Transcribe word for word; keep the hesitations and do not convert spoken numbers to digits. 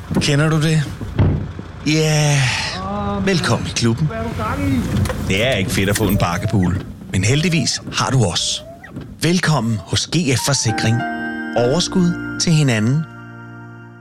Kender du det? Ja, yeah. Velkommen i klubben. Det er ikke fedt at få en bakkepool, men heldigvis har du os. Velkommen hos G F Forsikring. Overskud til hinanden